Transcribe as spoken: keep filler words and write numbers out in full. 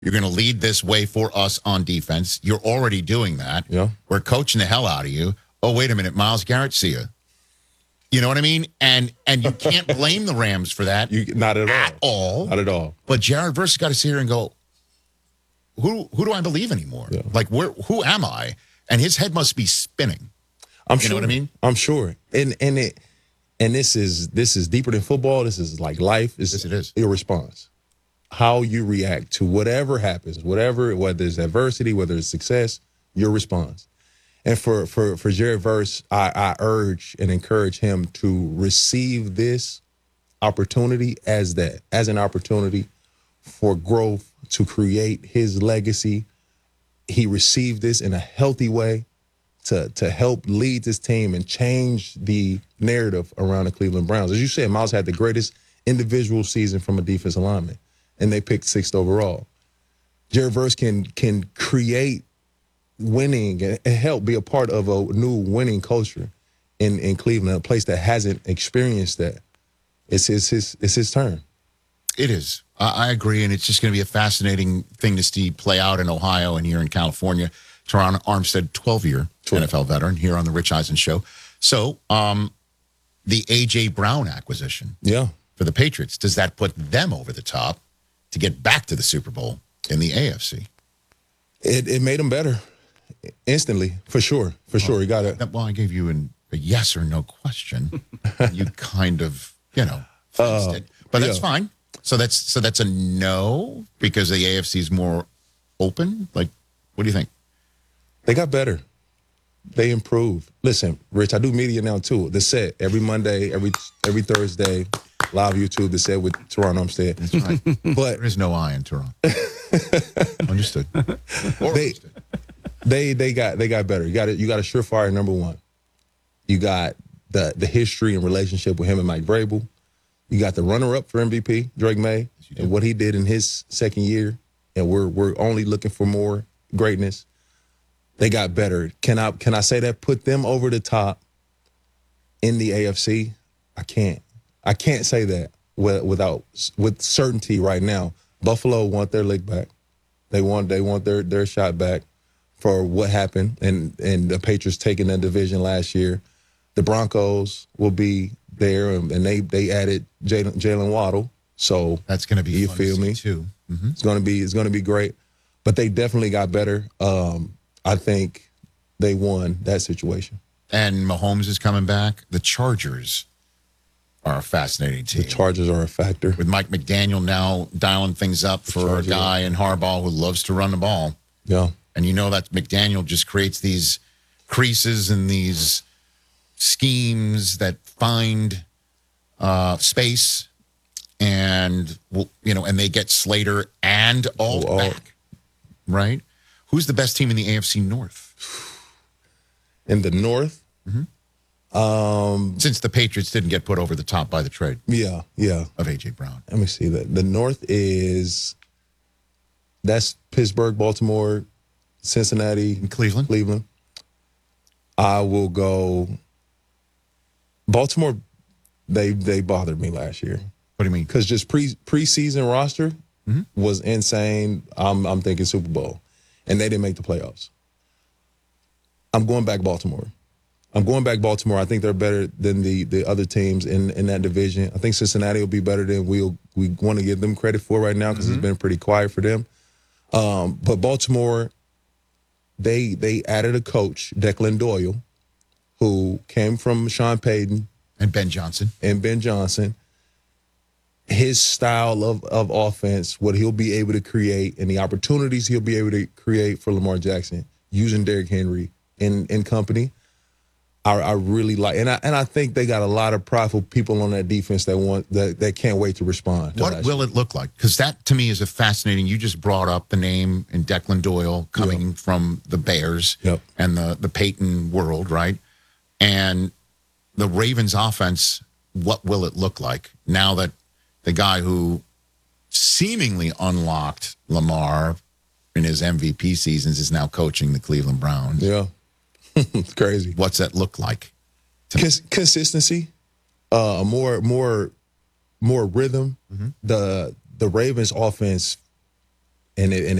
You're going to lead this way for us on defense. You're already doing that. Yeah. We're coaching the hell out of you. Oh, wait a minute. Myles Garrett, see you. You know what I mean? And and you can't blame the Rams for that. You, not at all. At all. Not at all. But Jared Verse got to sit here and go, who who do I believe anymore? Yeah. Like, where? Who am I? And his head must be spinning. I'm You sure. know what I mean? I'm sure. And and it and this is this is deeper than football. This is like life. It's Yes, it is. your response. How you react to whatever happens, whatever, whether it's adversity, whether it's success, your response. And for for for Jared Verse, I, I urge and encourage him to receive this opportunity as that, as an opportunity for growth, to create his legacy. He received this in a healthy way to to help lead this team and change the narrative around the Cleveland Browns. As you said, Myles had the greatest individual season from a defensive lineman, and they picked sixth overall. Jared Verse can can create winning and help be a part of a new winning culture in, in Cleveland, a place that hasn't experienced that. It's his his it's his turn. It is. I, I agree, and it's just going to be a fascinating thing to see play out in Ohio and here in California. Teron Armstead, twelve-year N F L veteran, here on the Rich Eisen Show. So, um, the A J. Brown acquisition Yeah. for the Patriots, does that put them over the top to get back to the Super Bowl in the A F C? It it made him better instantly, for sure. For sure. You got it. Well, I gave you an, a yes or no question. You kind of, you know, Uh, faced it. But that's yeah. fine. So that's so that's a no because the A F C is more open. Like, what do you think? They got better. They improved. Listen, Rich, I do media now too. The Set every Monday, every every Thursday, live YouTube. The Set with Teron Armstead. That's right. But There is no I in Toronto. Understood. Or They- understood. they they got they got better. You got it. You got a surefire number one. You got the the history and relationship with him and Mike Vrabel. You got the runner up for M V P, Drake May, you do. and what he did in his second year. And we're we're only looking for more greatness. They got better. Can I can I say that put them over the top in the A F C? I can't. I can't say that wi- without with certainty right now. Buffalo want their lick back. They want they want their their shot back for what happened and and the Patriots taking that division last year. The Broncos will be there, and, and they they added Jalen Jalen Waddle. So That's going to be You fun feel to see me? too. Mm-hmm. it's gonna be it's gonna be great. But they definitely got better. Um, I think they won that situation. And Mahomes is coming back. The Chargers are a fascinating team. The Chargers are a factor. With Mike McDaniel now dialing things up for a Chargers guy in Harbaugh who loves to run the ball. Yeah. And you know that McDaniel just creates these creases and these schemes that find uh, space, and well, you know, and they get Slater and Alt Oh, Alt. back, right? Who's the best team in the A F C North? In the North, Since the Patriots didn't get put over the top by the trade yeah, yeah. of A J. Brown. Let me see that. The North is that's Pittsburgh, Baltimore, Cincinnati, In Cleveland? Cleveland. I will go Baltimore. They they bothered me last year What do you mean? because just pre preseason roster was insane. I'm I'm thinking Super Bowl, and they didn't make the playoffs. I'm going back Baltimore. I'm going back Baltimore. I think they're better than the the other teams in, in that division. I think Cincinnati will be better than we'll we want to give them credit for right now because it's been pretty quiet for them. Um, but Baltimore, they they added a coach, Declan Doyle, who came from Sean Payton And Ben Johnson. and Ben Johnson. His style of, of offense, what he'll be able to create, and the opportunities he'll be able to create for Lamar Jackson using Derrick Henry and, and company, I, I really like. And I and I think they got a lot of prideful people on that defense that want that, that can't wait to respond. to What last will year. it look like? Because that, to me, is a fascinating. You just brought up the name in Declan Doyle coming from the Bears Yep. and the, the Peyton world, right? And the Ravens offense, what will it look like now that the guy who seemingly unlocked Lamar in his M V P seasons is now coaching the Cleveland Browns? Yeah, it's crazy. What's that look like? Cons- consistency, uh, more more more rhythm. The the Ravens offense and it, and